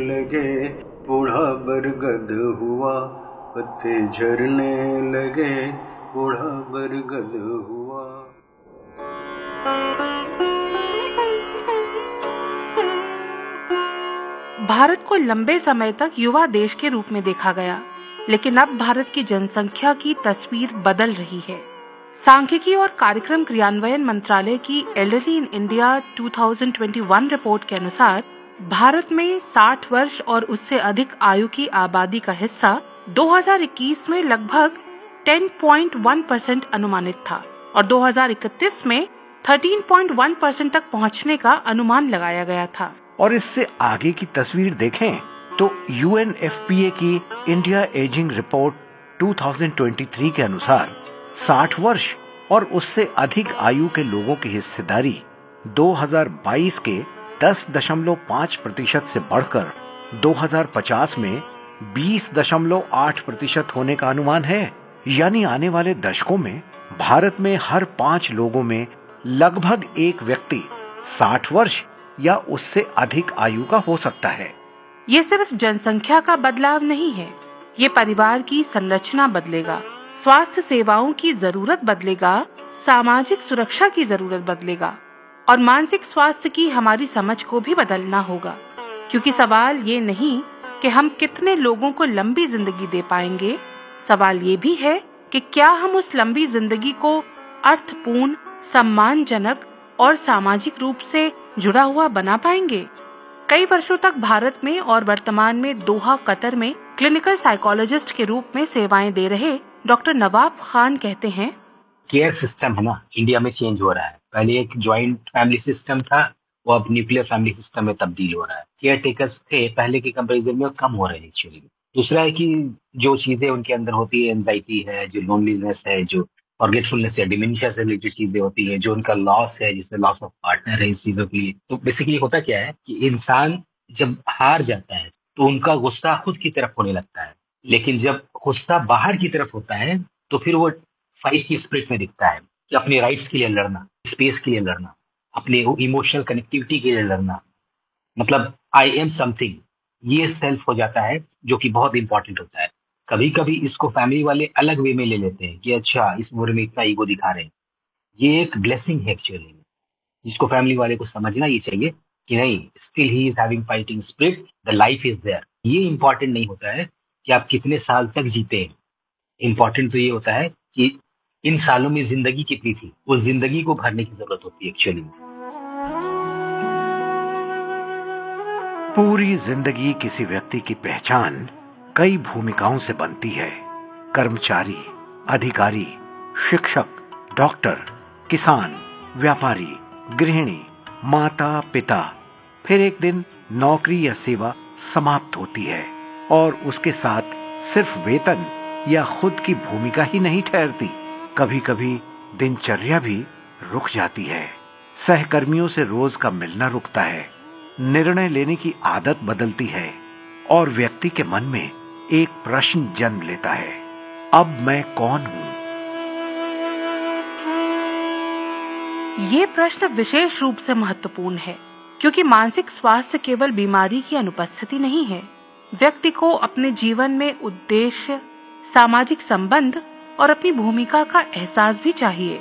लगे, बूढ़ा बरगद हुआ, पत्ते झरने लगे, बूढ़ा बरगद हुआ। भारत को लंबे समय तक युवा देश के रूप में देखा गया, लेकिन अब भारत की जनसंख्या की तस्वीर बदल रही है। सांख्यिकी और कार्यक्रम क्रियान्वयन मंत्रालय की एल्डरली इन इंडिया 2021 रिपोर्ट के अनुसार भारत में 60 वर्ष और उससे अधिक आयु की आबादी का हिस्सा 2021 में लगभग 10.1% अनुमानित था और 2031 में 13.1% तक पहुंचने का अनुमान लगाया गया था। और इससे आगे की तस्वीर देखें तो UNFPA की इंडिया एजिंग रिपोर्ट 2023 के अनुसार 60 वर्ष और उससे अधिक आयु के लोगों की हिस्सेदारी 2022 के 10.5% से बढ़कर 2050 में 20.8% होने का अनुमान है। यानी आने वाले दशकों में भारत में हर 5 लोगों में लगभग एक व्यक्ति 60 वर्ष या उससे अधिक आयु का हो सकता है। ये सिर्फ जनसंख्या का बदलाव नहीं है, ये परिवार की संरचना बदलेगा, स्वास्थ्य सेवाओं की जरूरत बदलेगा, सामाजिक सुरक्षा की जरूरत बदलेगा और मानसिक स्वास्थ्य की हमारी समझ को भी बदलना होगा। क्योंकि सवाल ये नहीं कि हम कितने लोगों को लंबी जिंदगी दे पाएंगे, सवाल ये भी है कि क्या हम उस लंबी जिंदगी को अर्थपूर्ण, सम्मानजनक और सामाजिक रूप से जुड़ा हुआ बना पाएंगे। कई वर्षों तक भारत में और वर्तमान में दोहा कतर में क्लिनिकल साइकोलॉजिस्ट के रूप में सेवाएं दे रहे डॉक्टर नवाब खान कहते हैं, केयर सिस्टम है ना, इंडिया में चेंज हो रहा है। पहले एक ज्वाइंट फैमिली सिस्टम था, वो अब न्यूक्लियर फैमिली सिस्टम में तब्दील हो रहा है। केयर टेकर्स थे पहले के कंपैरिजन में कम हो रहे हैं एक्चुअली। दूसरा है कि जो चीजें उनके अंदर होती है, एंजाइटी है, जो लोनलीनेस है, जो फॉरगेटफुलनेस है, डिमेंशिया से रिलेटेड चीजें होती है, जो उनका लॉस है, जिसमें लॉस ऑफ पार्टनर है, इस चीजों के लिए। तो बेसिकली होता क्या है कि इंसान जब हार जाता है तो उनका गुस्सा खुद की तरफ होने लगता है, लेकिन जब गुस्सा बाहर की तरफ होता है तो फिर वो फाइट की स्पिरिट में दिखता है कि अपने राइट्स के लिए लड़ना, स्पेस के लिए लड़ना, अपने इमोशनल कनेक्टिविटी के लिए लड़ना, मतलब आई एम समथिंग, ये सेल्फ हो जाता है, जो कि बहुत इंपॉर्टेंट होता है। कभी कभी इसको फैमिली वाले अलग वे में ले लेते हैं कि अच्छा इस उम्र में इतना ईगो दिखा रहे हैं। ये एक ब्लेसिंग है एक्चुअली, जिसको फैमिली वाले को समझना ये चाहिए कि नहीं, still he is having fighting spirit, the life is there. ये इंपॉर्टेंट नहीं होता है कि आप कितने साल तक जीते हैं, इंपॉर्टेंट तो ये होता है कि इन सालों में जिंदगी कितनी थी, उस जिंदगी को भरने की जरूरत होती है एक्चुअली। पूरी जिंदगी किसी व्यक्ति की पहचान कई भूमिकाओं से बनती है। कर्मचारी, अधिकारी, शिक्षक, डॉक्टर, किसान, व्यापारी, गृहिणी, माता, पिता। फिर एक दिन नौकरी या सेवा समाप्त होती है और उसके साथ सिर्फ वेतन या खुद की भूमिका ही नहीं ठहरती, कभी कभी दिनचर्या भी रुक जाती है। सहकर्मियों से रोज का मिलना रुकता है, निर्णय लेने की आदत बदलती है और व्यक्ति के मन में एक प्रश्न जन्म लेता है, अब मैं कौन हूं? ये प्रश्न विशेष रूप से महत्वपूर्ण है क्योंकि मानसिक स्वास्थ्य केवल बीमारी की अनुपस्थिति नहीं है। व्यक्ति को अपने जीवन में उद्देश्य, सामाजिक संबंध और अपनी भूमिका का एहसास भी चाहिए।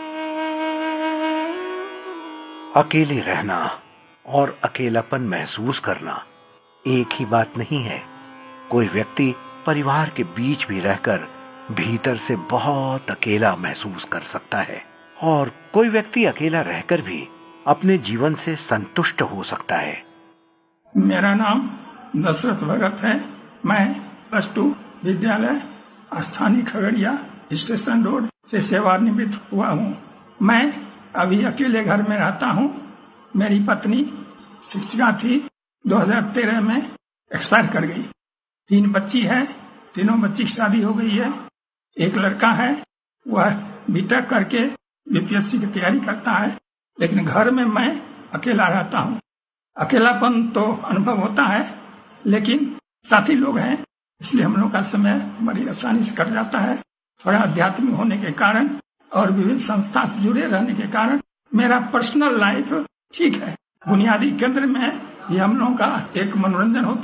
अकेले रहना और अकेलापन महसूस करना एक ही बात नहीं है। कोई व्यक्ति परिवार के बीच भी रहकर भीतर से बहुत अकेला महसूस कर सकता है और कोई व्यक्ति अकेला रहकर भी अपने जीवन से संतुष्ट हो सकता है। मेरा नाम दशरथ भगत है। मैं +2 विद्यालय स्थानीय खगड़िया स्टेशन रोड से सेवानिवृत्त हुआ हूँ। मैं अभी अकेले घर में रहता हूँ। मेरी पत्नी शिक्षिका थी, 2013 में एक्सपायर कर गई। 3 बच्ची है, तीनों बच्ची की शादी हो गई है। एक लड़का है, वह बीटेक करके बीपीएससी की तैयारी करता है, लेकिन घर में मैं अकेला रहता हूँ। अकेलापन तो अनुभव होता है, लेकिन साथी लोग हैं, इसलिए हम लोग का समय बड़ी आसानी से कट जाता है। थोड़ा आध्यात्मिक होने के कारण और विभिन्न संस्था से जुड़े रहने के कारण मेरा पर्सनल लाइफ ठीक है। बुनियादी केंद्र में ये हम लोगों का एक मनोरंजन होता है।